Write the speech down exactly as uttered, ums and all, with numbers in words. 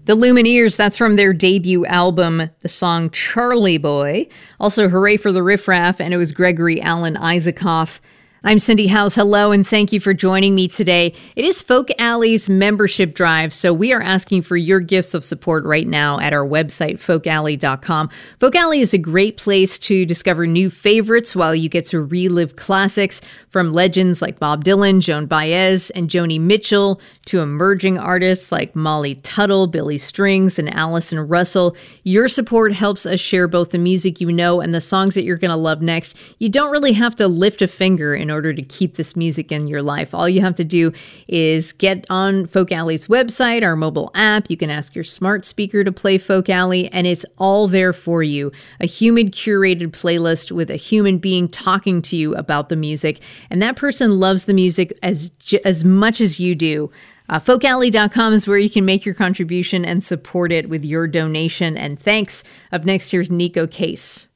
The Lumineers, that's from their debut album, the song Charlie Boy. Also, Hooray for the Riff Raff, and it was Gregory Alan Isaacoff. I'm Cindy House. Hello, and thank you for joining me today. It is Folk Alley's membership drive, so we are asking for your gifts of support right now at our website, folk alley dot com. Folk Alley is a great place to discover new favorites while you get to relive classics from legends like Bob Dylan, Joan Baez, and Joni Mitchell, to emerging artists like Molly Tuttle, Billy Strings, and Allison Russell. Your support helps us share both the music you know and the songs that you're going to love next. You don't really have to lift a finger in order to keep this music in your life. All you have to do is get on Folk Alley's website, our mobile app. You can ask your smart speaker to play Folk Alley, and it's all there for you. A human curated playlist with a human being talking to you about the music, and that person loves the music as as much as you do. Uh, folk alley dot com is where you can make your contribution and support it with your donation. And thanks. Up next, here's Nico Case.